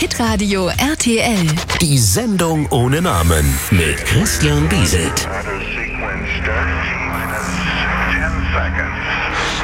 Hitradio RTL. Die Sendung ohne Namen mit Christian Bieselt.